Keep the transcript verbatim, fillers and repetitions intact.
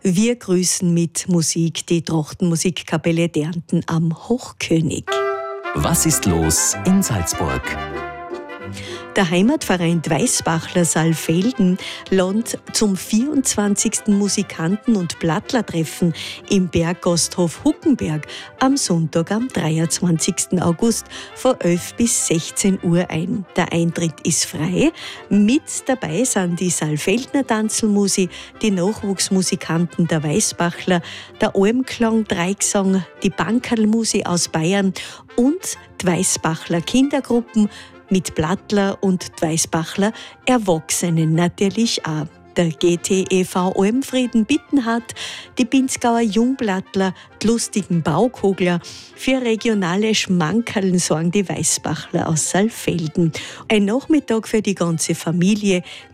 Wir grüßen mit Musik die Trachtenmusikkapelle Därnten am Hochkönig. Was ist los in Salzburg? Der Heimatverein Dweisbachler Saalfelden lädt zum vierundzwanzigsten Musikanten- und Blattlertreffen im Berggasthof Huckenberg am Sonntag, am dreiundzwanzigsten August von elf bis sechzehn Uhr ein. Der Eintritt ist frei. Mit dabei sind die Saalfeldner Tanzelmusi, die Nachwuchsmusikanten der Weißbachler, der Almklang Dreigesang, die Bankerlmusi aus Bayern und die Weißbachler Kindergruppen mit Blattler und Dweisbachler Erwachsenen natürlich auch. Der G T E V Almfrieden Bittenhardt, die Pinzgauer Jungblattler, die lustigen Baukogler. Für regionale Schmankerln sorgen die Weißbachler aus Saalfelden. Ein Nachmittag für die ganze Familie